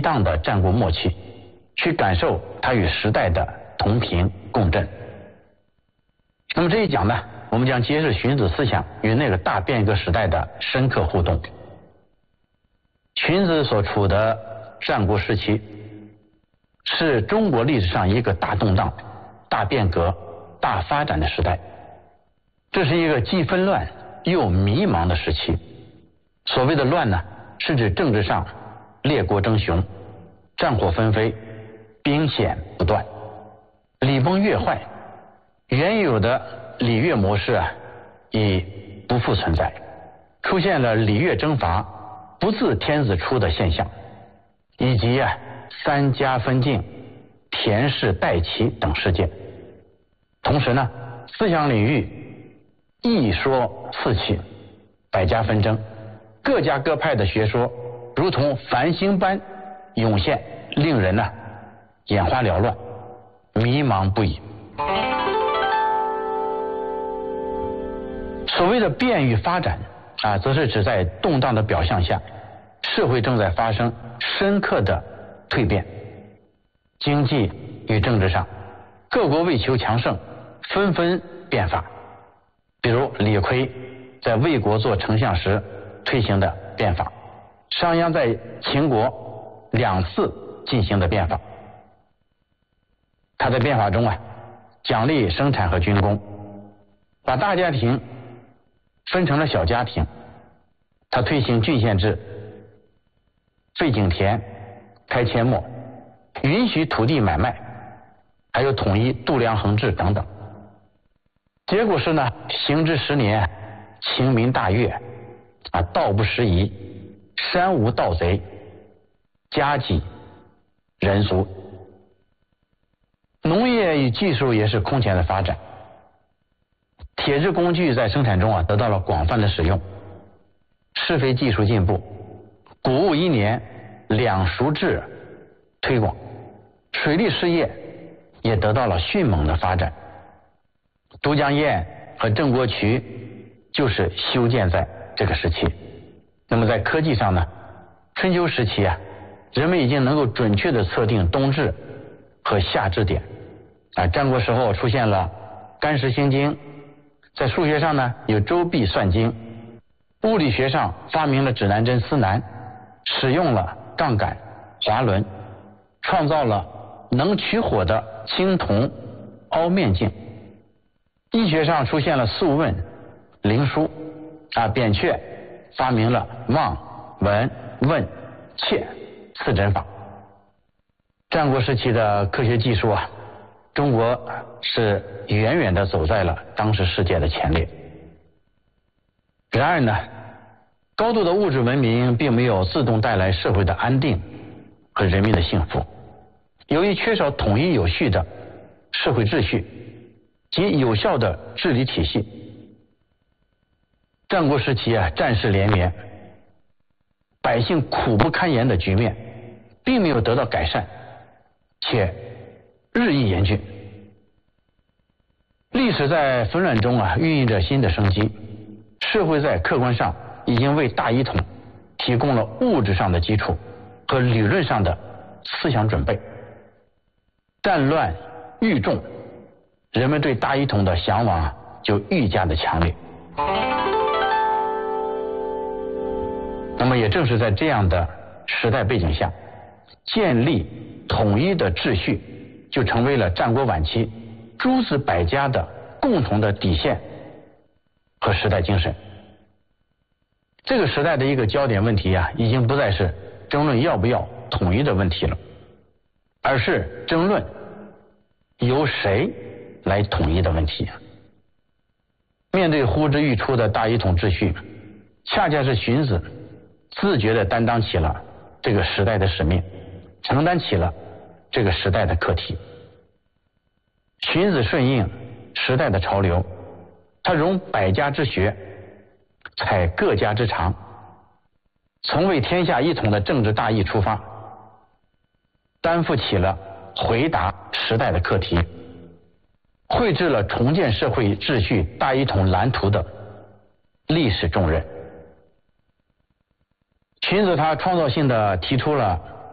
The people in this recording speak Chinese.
当的战国末期，去感受它与时代的同频共振。那么这一讲呢，我们将揭示荀子思想与那个大变革时代的深刻互动。荀子所处的战国时期，是中国历史上一个大动荡、大变革、大发展的时代。这是一个既纷乱又迷茫的时期。所谓的乱呢，是指政治上列国争雄，战火纷飞，兵险不断，礼崩乐坏，原有的礼乐模式已不复存在，出现了礼乐征伐、不自天子出的现象，以及三家分晋、田氏代齐等事件。同时呢，思想领域异说四起，百家纷争，各家各派的学说如同繁星般涌现，令人眼花缭乱，迷茫不已。所谓的变与发展则是指在动荡的表象下，社会正在发生深刻的蜕变。经济与政治上，各国为求强盛，纷纷变法。比如李悝在魏国做丞相时推行的变法，商鞅在秦国2次进行的变法。他在变法中奖励生产和军工，把大家庭分成了小家庭。他推行郡县制，废井田，开阡陌，允许土地买卖，还有统一度量衡制等等。结果是呢，行之10年，情民大悦，道不拾遗，山无盗贼，家己人足。农业与技术也是空前的发展，铁制工具在生产中得到了广泛的使用，施肥技术进步，谷物1年2熟制推广，水利事业也得到了迅猛的发展。都江堰和郑国渠就是修建在这个时期。那么在科技上呢，春秋时期人们已经能够准确的测定冬至和夏至点。战国时候出现了干时星经，在数学上呢有周髀算经，物理学上发明了指南针司南，使用了杠杆、滑轮，创造了能取火的青铜凹面镜。医学上出现了素问、灵枢，扁鹊发明了望、闻、问、切4诊法。战国时期的科学技术中国是远远的走在了当时世界的前列。然而呢，高度的物质文明并没有自动带来社会的安定和人民的幸福。由于缺少统一有序的社会秩序及有效的治理体系，战国时期战事连绵，百姓苦不堪言的局面并没有得到改善，且日益严峻。历史在纷乱中孕育着新的生机，社会在客观上已经为大一统提供了物质上的基础和理论上的思想准备。战乱愈重，人们对大一统的向往就愈加的强烈。那么也正是在这样的时代背景下，建立统一的秩序就成为了战国晚期诸子百家的共同的底线和时代精神。这个时代的一个焦点问题已经不再是争论要不要统一的问题了，而是争论由谁来统一的问题。面对呼之欲出的大一统秩序，恰恰是荀子自觉地担当起了这个时代的使命，承担起了这个时代的课题。荀子顺应时代的潮流，他融百家之学，采各家之长，从为天下一统的政治大义出发，担负起了回答时代的课题，绘制了重建社会秩序大一统蓝图的历史重任。荀子他创造性地提出了